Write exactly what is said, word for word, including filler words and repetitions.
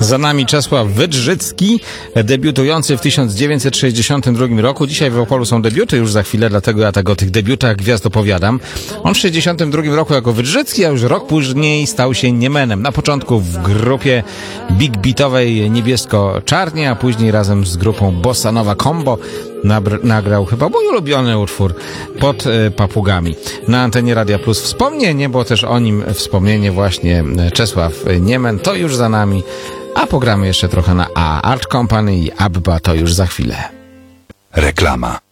Za nami Czesław Wydrzycki, debiutujący w tysiąc dziewięćset sześćdziesiątym drugim roku. Dzisiaj w Opolu są debiuty już za chwilę, dlatego ja tak o tych debiutach gwiazd opowiadam. On w sześćdziesiątym drugim roku jako Wydrzycki, a już rok później stał się Niemenem. Na początku w grupie big beatowej Niebiesko-Czarnie, a później razem z grupą Bossa Nova Combo nabr- nagrał chyba mój ulubiony utwór Pod y, papugami. Na antenie Radia Plus wspomnienie, bo też o nim wspomnienie właśnie Czesław Niemen, to już za nami. A pogramy jeszcze trochę na A. Art Company i Abba to już za chwilę. Reklama.